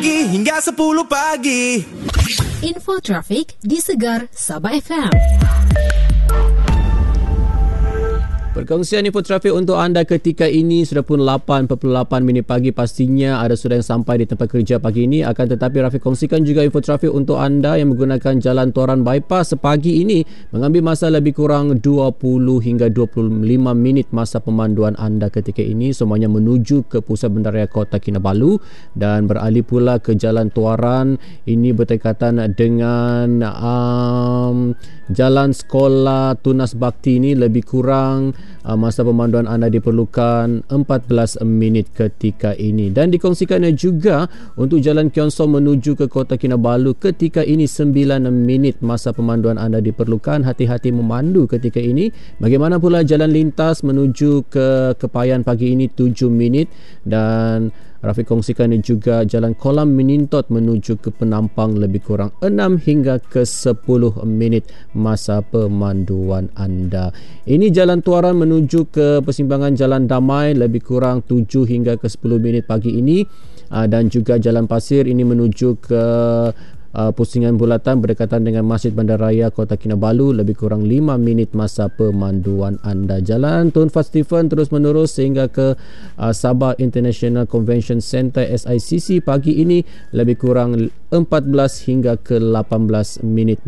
pagi hingga 10 pagi. Info trafik di Segar Sabah FM. Perkongsian info trafik untuk anda ketika ini sudah pun 8.48 minit pagi. Pastinya ada sudah yang sampai di tempat kerja pagi ini. Akan tetapi Rafiq kongsikan juga info trafik untuk anda yang menggunakan jalan Toran Bypass sepagi ini mengambil masa lebih kurang 20 hingga 25 minit masa pemanduan anda ketika ini. Semuanya menuju ke pusat bandaraya Kota Kinabalu dan beralih pula ke jalan Toran. Ini berdekatan dengan jalan Sekolah Tunas Bakti. Ini lebih kurang masa pemanduan anda diperlukan 14 minit ketika ini. Dan dikongsikan juga untuk jalan Kionsong menuju ke Kota Kinabalu ketika ini 9 minit masa pemanduan anda diperlukan. Hati-hati memandu ketika ini. Bagaimana pula jalan lintas menuju ke Kepayan pagi ini 7 minit. Dan Rafiq kongsikan juga jalan Kolam Menintot menuju ke Penampang lebih kurang 6 hingga ke 10 minit masa pemanduan anda. Ini jalan Tuaran menuju ke persimpangan Jalan Damai lebih kurang 7 hingga ke 10 minit pagi ini. Dan juga jalan Pasir ini menuju ke Pusingan Bulatan berdekatan dengan Masjid Bandaraya Kota Kinabalu lebih kurang 5 minit masa pemanduan anda. Jalan Tun Fat Stephen terus menerus sehingga ke Sabah International Convention Center SICC pagi ini lebih kurang 14 hingga ke 18 minit